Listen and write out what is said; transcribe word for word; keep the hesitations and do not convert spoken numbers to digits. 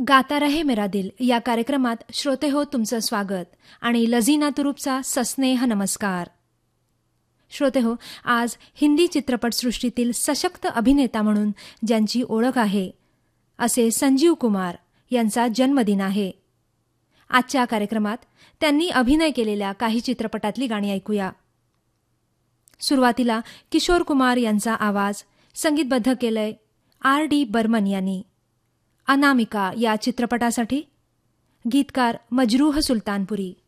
गाता रहे मेरा दिल या कार्यक्रमात श्रोते हो तुमचं स्वागत आणि लझीना तुरुपचा सस्नेह नमस्कार. श्रोते हो, आज हिंदी चित्रपटसृष्टीतील सशक्त अभिनेता म्हणून ज्यांची ओळख आहे असे संजीव कुमार यांचा जन्मदिन आहे. आजच्या कार्यक्रमात त्यांनी अभिनय केलेल्या काही चित्रपटातली गाणी ऐकूया. सुरुवातीला किशोर कुमार यांचा आवाज संगीतबद्ध केलंय आर डी बर्मन यांनी. अनामिका या चित्रपटासाठी गीतकार मजरूह सुलतानपुरी.